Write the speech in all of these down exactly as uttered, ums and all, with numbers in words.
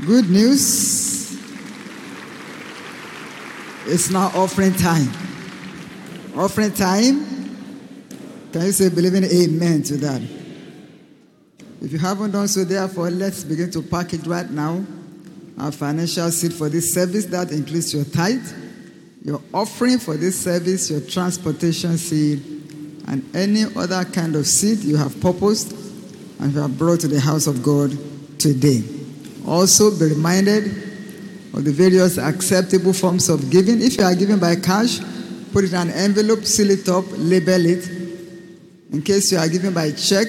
Good news. It's now offering time. Offering time. Can you say believing amen to that? If you haven't done so, therefore, let's begin to package right now our financial seed for this service. That includes your tithe, your offering for this service, your transportation seed, and any other kind of seed you have purposed and you have brought to the house of God today. Also, be reminded of the various acceptable forms of giving. If you are giving by cash, put it in an envelope, seal it up, label it. In case you are giving by check,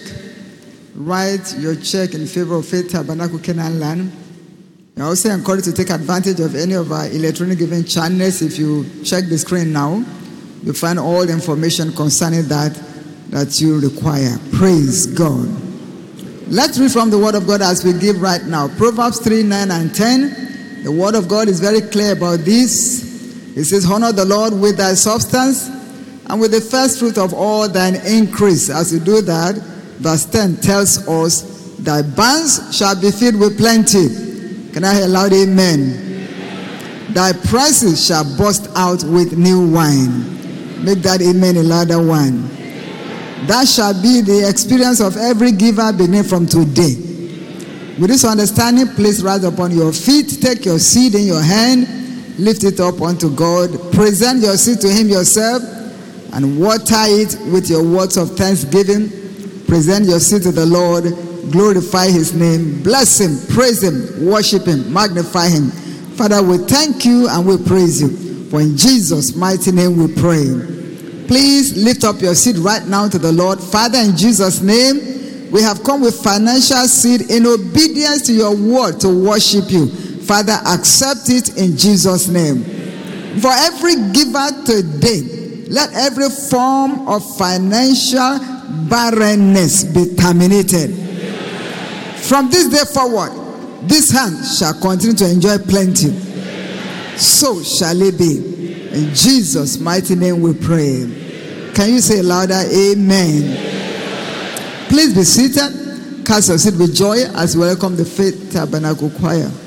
write your check in favor of Faith Tabernacle Canaan Land. You are also encouraged to take advantage of any of our electronic giving channels. If you check the screen now, you'll find all the information concerning that that you require. Praise God. Let's read from the Word of God as we give right now. Proverbs three, nine, and ten. The Word of God is very clear about this. It says, honor the Lord with thy substance and with the first fruit of all thine increase. As you do that, verse ten tells us, thy barns shall be filled with plenty. Can I hear a loud amen? Amen. Thy presses shall burst out with new wine. Make that amen a louder one. Amen. That shall be the experience of every giver beginning from today. With this understanding, please rise upon your feet. Take your seed in your hand. Lift it up unto God. Present your seed to Him yourself. And water it with your words of thanksgiving. Present your seed to the Lord. Glorify His name. Bless Him. Praise Him. Worship Him. Magnify Him. Father, we thank you and we praise you. For in Jesus' mighty name we pray. Please lift up your seed right now to the Lord. Father, in Jesus' name, we have come with financial seed in obedience to your word to worship you. Father, accept it in Jesus' name. For every giver today, let every form of financial barrenness be terminated. From this day forward, this hand shall continue to enjoy plenty. So shall it be. In Jesus' mighty name we pray. Can you say louder, amen? Please be seated. Cast your seat with joy as we welcome the Faith Tabernacle Choir.